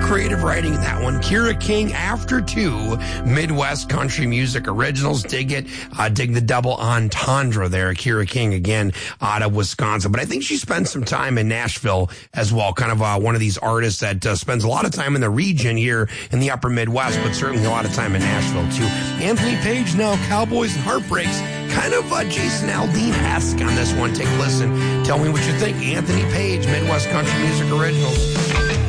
creative writing in that one. Kira King, After Two, Midwest Country Music Originals. Dig it. Dig the double entendre there. Kira King, again, out of Wisconsin. But I think she spent some time in Nashville as well. Kind of one of these artists that spends a lot of time in the region here in the upper Midwest, but certainly a lot of time in Nashville, too. Anthony Page now, Cowboys and Heartbreaks. Kind of Jason Aldean-esque on this one. Take a listen. Tell me what you think. Anthony Page, Midwest Country Music Originals.